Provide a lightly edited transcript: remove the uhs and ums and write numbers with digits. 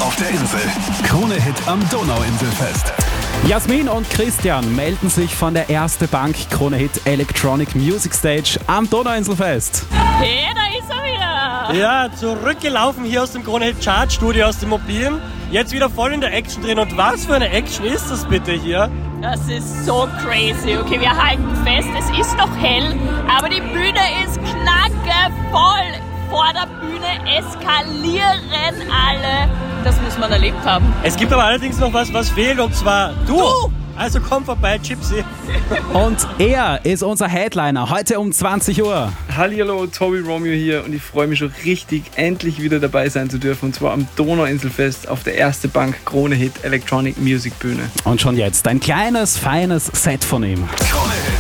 auf der Insel. Krone-Hit am Donauinselfest. Jasmin und Christian melden sich von der Erste Bank Krone-Hit Electronic Music Stage am Donauinselfest. Hey, da ist er wieder! Ja, zurückgelaufen hier aus dem Krone-Hit Chart Studio aus dem Mobilen. Jetzt wieder voll in der Action drin. Und was für eine Action ist das bitte hier? Das ist so crazy. Okay, wir halten fest, es ist noch hell, aber die Bühne ist knackevoll. Vor der Bühne eskalieren alle. Das muss man erlebt haben. Es gibt aber allerdings noch was fehlt, und zwar du! Also komm vorbei, Gypsy. Und er ist unser Headliner heute um 20 Uhr. Hallihallo, Toby Romeo hier und ich freue mich schon richtig, endlich wieder dabei sein zu dürfen, und zwar am Donauinselfest auf der Erste Bank Krone-Hit Electronic Music Bühne. Und schon jetzt ein kleines, feines Set von ihm. Krone-Hit.